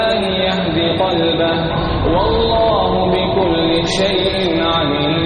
يهدي قلبه والله بكل شيء عليم.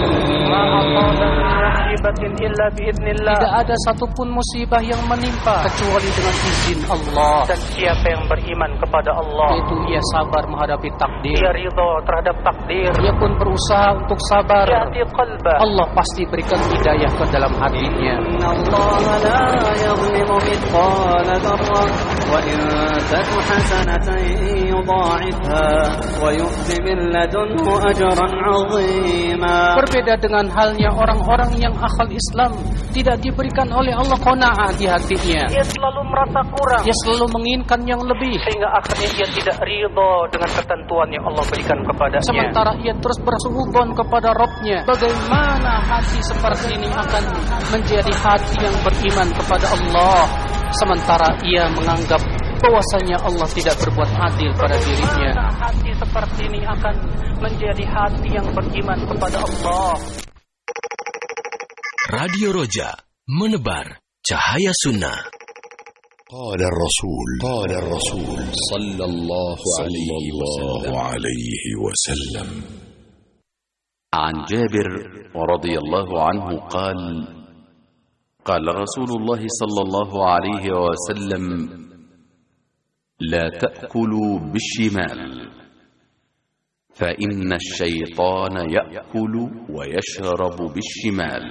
Tidak ada satupun musibah yang menimpa kecuali dengan izin Allah. Dan siapa yang beriman kepada Allah, yaitu ia sabar menghadapi takdir, ia ridha terhadap takdir, ia pun berusaha untuk sabar, yahdi qalbah, Allah pasti berikan hidayah ke dalam hatinya. Allah la yuzlimu mithqala dzarrah wa in taku hasanatan yudha'ifha wa yu'ti min ladunhu ajran 'azima. Berbeda dengan halnya orang-orang yang akal Islam, tidak diberikan oleh Allah qanaah di hatinya. Ia selalu merasa kurang, Dia selalu menginginkan yang lebih, sehingga akhirnya ia tidak ridha dengan ketentuan yang Allah berikan kepadanya. sementara ia terus bersuudzon kepada Rabb-Nya. Bagaimana hati seperti ini akan menjadi hati yang beriman kepada Allah, sementara ia menganggap bahwasanya Allah tidak berbuat adil pada dirinya. Hati seperti ini akan menjadi hati yang beriman kepada Allah. Radio Roja, menebar cahaya sunnah. قال الرسول صلى الله عليه وسلم عن جابر رضي الله عنه قال قال رسول الله صلى الله عليه وسلم لا تأكلوا بالشمال فإن الشيطان يأكل ويشرب بالشمال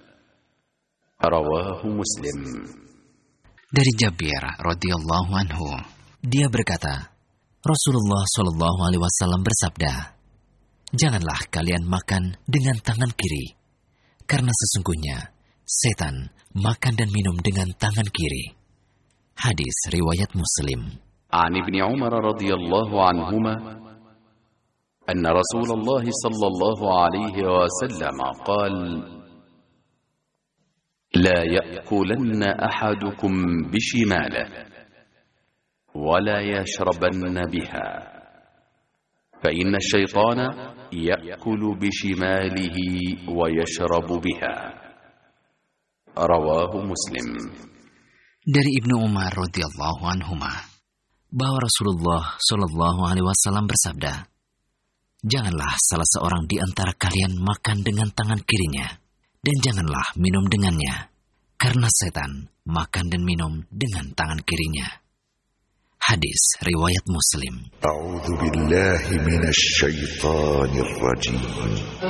رواه مسلم. Dari Jabir radhiyallahu anhu, dia berkata, Rasulullah shallallahu alaihi wasallam bersabda, janganlah kalian makan dengan tangan kiri, karena sesungguhnya setan makan dan minum dengan tangan kiri. Hadis riwayat Muslim. عن ابن عمر رضي الله عنهما أن رسول الله صلى الله عليه وسلم قال لا يأكلن أحدكم بشماله ولا يشربن بها فإن الشيطان يأكل بشماله ويشرب بها رواه مسلم. Dari Ibnu Umar radhiyallahu anhuma bahwa Rasulullah shallallahu alaihi wasallam bersabda, janganlah salah seorang di antara kalian makan dengan tangan kirinya, dan janganlah minum dengannya, karena setan makan dan minum dengan tangan kirinya. Hadis riwayat Muslim. أعوذ بالله من الشيطان الرجيم